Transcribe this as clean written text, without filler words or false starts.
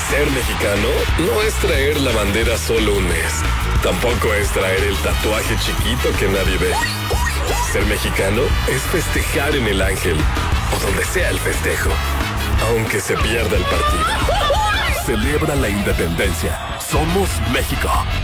Ser mexicano no es traer la bandera solo un mes. Tampoco es traer el tatuaje chiquito que nadie ve. Ser mexicano es festejar en el Ángel o donde sea el festejo, aunque se pierda el partido. Celebra la independencia. Somos México.